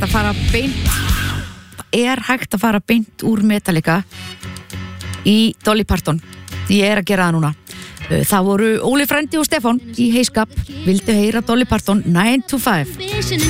hægt að fara beint úr Metallica í Dolly Parton. Ég að gera það núna. Það voru Óli frændi og Stefán í heiskap vildu heyra Dolly Parton 9 to 5.